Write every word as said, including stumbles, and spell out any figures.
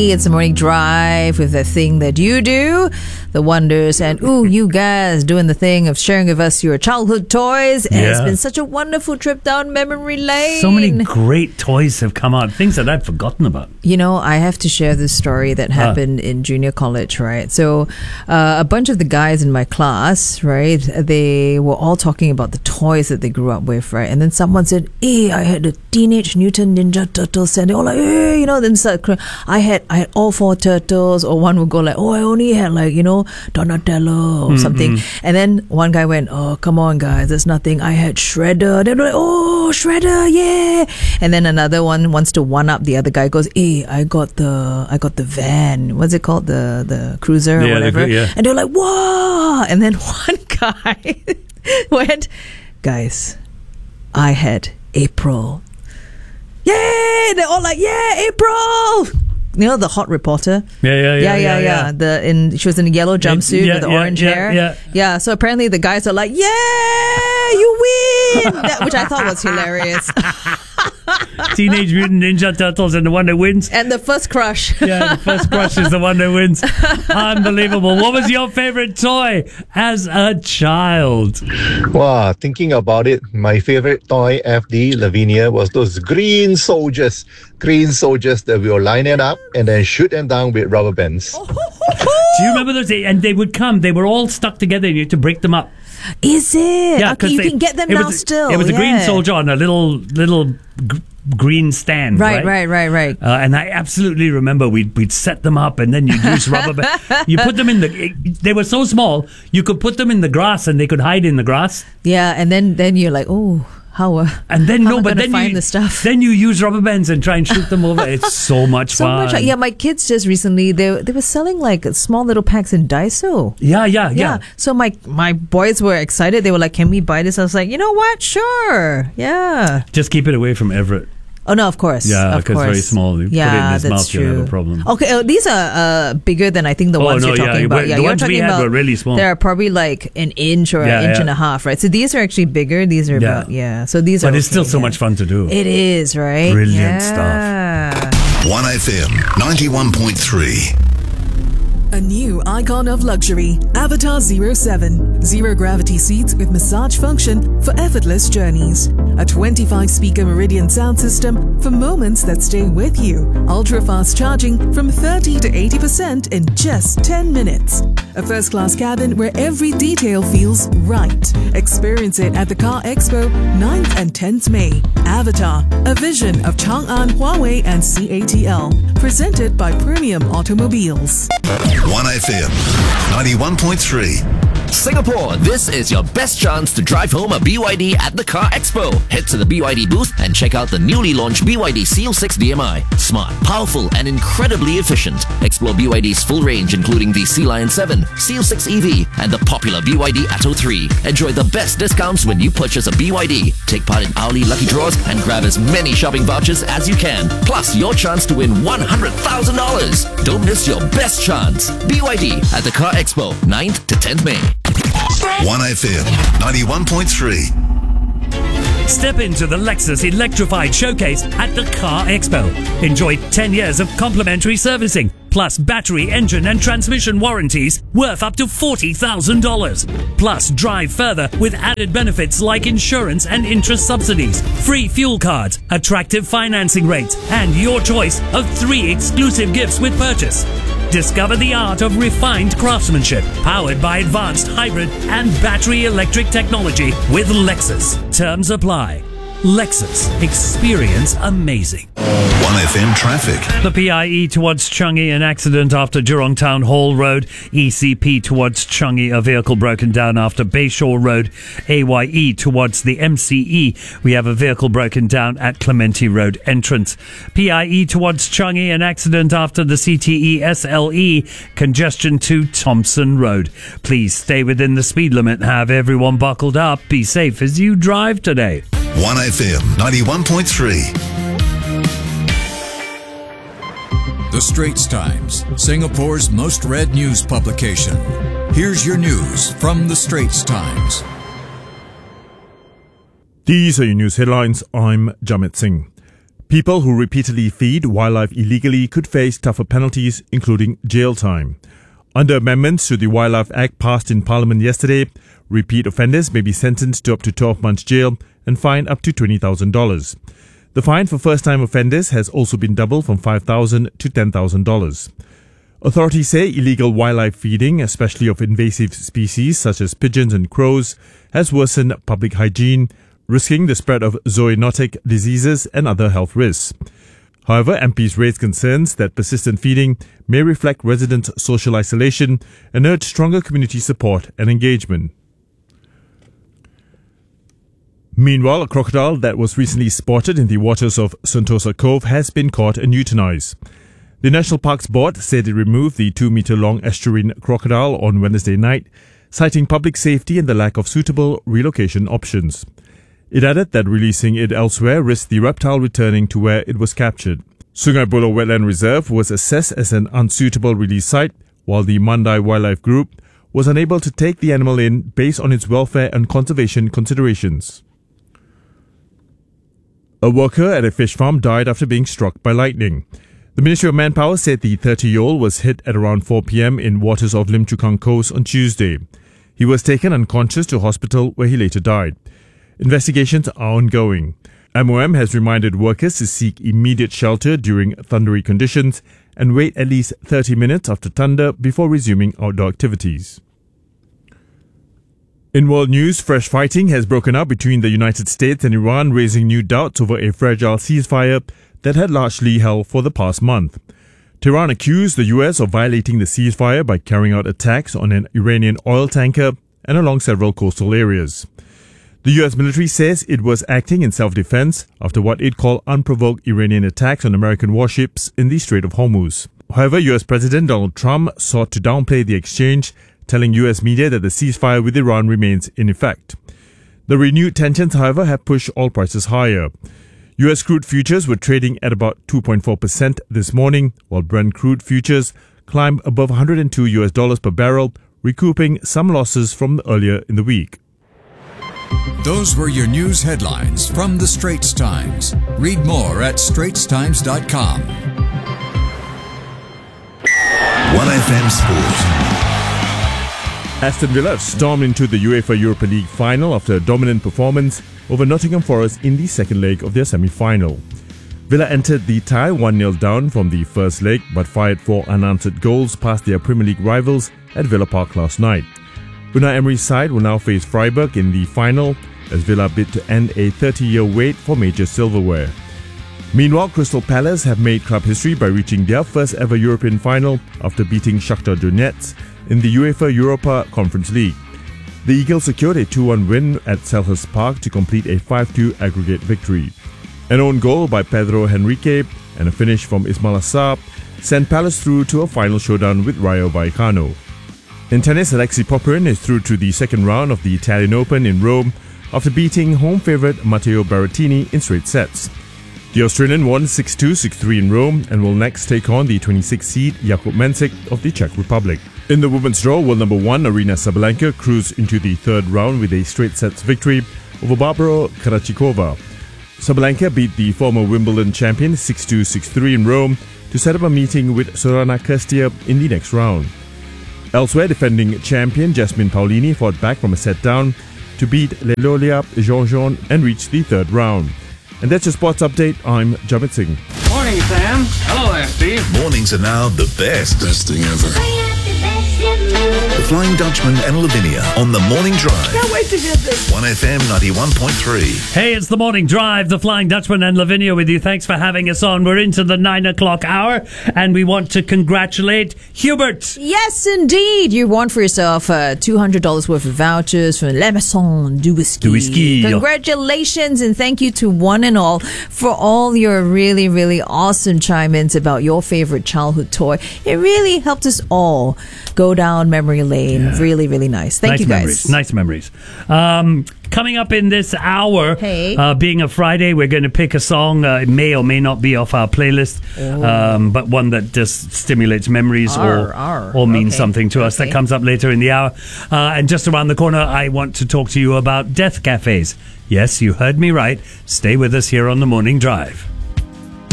Hey, it's a morning drive with the thing that you do, the wonders, and ooh, you guys doing the thing of sharing with us your childhood toys. And Yeah. it's been such a wonderful trip down memory lane. So many great toys have come out, things that I'd forgotten about. You know, I have to share this story that happened in junior college, right? So, uh, a bunch of the guys in my class, right, they were all talking about the toys that they grew up with, right? And then someone said, "Hey, I had the Teenage Mutant Ninja Turtles," and they all like, "Hey," you know, then start crying. I had, I had all four turtles, or one would go like, "Oh, I only had like, you know, Donatello or something." And then one guy went, "Oh, come on, guys, there's nothing. I had Shredder." They're like, "Oh, Shredder, yeah!" And then another one wants to one up the other guy. Goes, "Hey, I got the, I got the van. What's it called? The the cruiser or Yeah, the whatever." cru- yeah. And they're like, "Whoa!" And then one guy went, "Guys, I had April." Yay! They're all like, "Yeah, April!" You know, the hot reporter. Yeah, yeah, yeah, yeah, yeah. yeah, yeah. The in she was in a yellow jumpsuit yeah, with the yeah, orange yeah, hair. yeah. yeah. So apparently the guys are like, "Yeah, you win!" That, which I thought was hilarious. Teenage Mutant Ninja Turtles and the one that wins. And the first crush. Yeah, the first crush is the one that wins. Unbelievable. What was your favorite toy as a child? Wow, thinking about it, my favorite toy, F D, Lavinia, was those green soldiers. Green soldiers that we will line it up and then shoot them down with rubber bands. Do you remember those? And they would come. They were all stuck together and you had to break them up. Is it? Yeah, okay, you they- can get them it now was, still. It was yeah. a green soldier on a little little g- green stand. Right, right, right, right, right. Uh, and I absolutely remember we'd we'd set them up and then you'd use rubber bands. You put them in the. They were so small you could put them in the grass and they could hide in the grass. Yeah, and then then you're like, "Oh, how?" Uh, And then how no, am I but gonna then find you the stuff. then you use rubber bands and try and shoot them over. It's so much So fun. much. Yeah, my kids just recently they they were selling like small little packs in Daiso. Yeah, yeah, yeah. So my my boys were excited. They were like, "Can we buy this?" I was like, "You know what? Sure. Yeah." Just keep it away from Everett. Oh no, of course. Yeah, of 'cause course. very small. You put it in yeah, his that's mouth, true. you'll have a problem. Okay, oh, these are uh, bigger than I think the Oh, ones no, you're yeah, talking the about. Yeah, ones you're we talking had about were really small. They're probably like an inch or Yeah, an inch yeah. and a half, right? So these are actually bigger. These are Yeah. about yeah. So these But are. it's still okay, so yeah. much fun to do. It is, right? Brilliant yeah. one F M ninety-one point three. A new icon of luxury, Avatar Zero seven. Zero gravity seats with massage function for effortless journeys. A twenty-five speaker Meridian sound system for moments that stay with you. Ultra fast charging from thirty to eighty percent in just ten minutes. A first class cabin where every detail feels right. Experience it at the Car Expo ninth and tenth May. Avatar, a vision of Chang'an, Huawei and C A T L. Presented by Premium Automobiles. one F M ninety-one point three. Singapore, this is your best chance to drive home a B Y D at the Car Expo. Head to the B Y D booth and check out the newly launched B Y D Seal six D M I. Smart, powerful, and incredibly efficient. Explore B Y D's full range, including the Sea Lion seven, Seal six E V, and the popular B Y D Atto three. Enjoy the best discounts when you purchase a B Y D. Take part in hourly lucky draws and grab as many shopping vouchers as you can. Plus, your chance to win one hundred thousand dollars. Don't miss your best chance. B Y D at the Car Expo, ninth to tenth May. one F M ninety-one point three. Step into the Lexus Electrified Showcase at the Car Expo. Enjoy ten years of complimentary servicing, plus battery, engine and transmission warranties worth up to forty thousand dollars. Plus, drive further with added benefits like insurance and interest subsidies, free fuel cards, attractive financing rates, and your choice of three exclusive gifts with purchase. Discover the art of refined craftsmanship, powered by advanced hybrid and battery electric technology with Lexus. Terms apply. Lexus. Experience amazing. one F M traffic. The P I E towards Changi, an accident after Jurong Town Hall Road. E C P towards Changi, a vehicle broken down after Bayshore Road. A Y E towards the M C E, we have a vehicle broken down at Clementi Road entrance. P I E towards Changi, an accident after the C T E S L E, congestion to Thompson Road. Please stay within the speed limit. Have everyone buckled up. Be safe as you drive today. one F M ninety-one point three. The Straits Times, Singapore's most read news publication. Here's your news from The Straits Times. These are your news headlines. I'm Jamit Singh. People who repeatedly feed wildlife illegally could face tougher penalties, including jail time. Under amendments to the Wildlife Act passed in Parliament yesterday, repeat offenders may be sentenced to up to twelve months jail and fined up to twenty thousand dollars. The fine for first-time offenders has also been doubled from five thousand dollars to ten thousand dollars. Authorities say illegal wildlife feeding, especially of invasive species such as pigeons and crows, has worsened public hygiene, risking the spread of zoonotic diseases and other health risks. However, M Ps raised concerns that persistent feeding may reflect residents' social isolation and urge stronger community support and engagement. Meanwhile, a crocodile that was recently spotted in the waters of Sentosa Cove has been caught and euthanized. The National Parks Board said it removed the two-meter-long estuarine crocodile on Wednesday night, citing public safety and the lack of suitable relocation options. It added that releasing it elsewhere risked the reptile returning to where it was captured. Sungai Buloh Wetland Reserve was assessed as an unsuitable release site, while the Mandai Wildlife Group was unable to take the animal in based on its welfare and conservation considerations. A worker at a fish farm died after being struck by lightning. The Ministry of Manpower said the thirty-year-old was hit at around four p.m. in waters of Lim Chu Kang Coast on Tuesday. He was taken unconscious to hospital where he later died. Investigations are ongoing. M O M has reminded workers to seek immediate shelter during thundery conditions and wait at least thirty minutes after thunder before resuming outdoor activities. In world news, fresh fighting has broken out between the United States and Iran, raising new doubts over a fragile ceasefire that had largely held for the past month. Tehran accused the U S of violating the ceasefire by carrying out attacks on an Iranian oil tanker and along several coastal areas. The U S military says it was acting in self-defense after what it called unprovoked Iranian attacks on American warships in the Strait of Hormuz. However, U S President Donald Trump sought to downplay the exchange, telling U S media that the ceasefire with Iran remains in effect. The renewed tensions, however, have pushed oil prices higher. U S crude futures were trading at about two point four percent this morning, while Brent crude futures climbed above one hundred two U S dollars per barrel, recouping some losses from earlier in the week. Those were your news headlines from the Straits Times. Read more at straits times dot com. one F M Sport. Aston Villa stormed into the UEFA Europa League final after a dominant performance over Nottingham Forest in the second leg of their semi-final. Villa entered the tie one nil down from the first leg but fired four unanswered goals past their Premier League rivals at Villa Park last night. Unai Emery's side will now face Freiburg in the final as Villa bid to end a thirty-year wait for major silverware. Meanwhile, Crystal Palace have made club history by reaching their first ever European final after beating Shakhtar Donetsk in the UEFA Europa Conference League. The Eagles secured a two one win at Selhurst Park to complete a five two aggregate victory. An own goal by Pedro Henrique and a finish from Ismail Assar sent Palace through to a final showdown with Rayo Vallecano. In tennis, Alexei Popyrin is through to the second round of the Italian Open in Rome after beating home favourite Matteo Berrettini in straight sets. The Australian won six two, six three in Rome and will next take on the twenty-sixth seed Jakub Mensik of the Czech Republic. In the women's draw, world number one Aryna Sabalenka cruised into the third round with a straight sets victory over Barbara Krejcikova. Sabalenka beat the former Wimbledon champion six two, six three in Rome to set up a meeting with Sorana Cîrstea in the next round. Elsewhere, defending champion Jasmine Paolini fought back from a set down to beat Lelolia Jean-Jean and reach the third round. And that's your sports update. I'm Jamit Singh. Morning, Sam. Hello there, Steve. Mornings are now the best. Best thing ever. The Flying Dutchman and Lavinia on the Morning Drive. Can't wait to hear this. one F M ninety-one point three. Hey, it's the Morning Drive, the Flying Dutchman and Lavinia with you. Thanks for having us on. We're into the nine o'clock hour and we want to congratulate Hubert. Yes, indeed. You won for yourself uh, two hundred dollars worth of vouchers from La Maison du Whisky. Du Whisky. Congratulations and thank you to one and all for all your really, really awesome chime-ins about your favorite childhood toy. It really helped us all go down memory lane. Yeah. Really, really nice. Thank nice you guys. Memories. Nice memories. Um, coming up in this hour, hey. uh, being a Friday, we're going to pick a song. Uh, it may or may not be off our playlist, oh. um, but one that just stimulates memories R, or, R. or means okay. something to us. Okay. That comes up later in the hour. Uh, and just around the corner, I want to talk to you about death cafes. Yes, you heard me right. Stay with us here on the Morning Drive.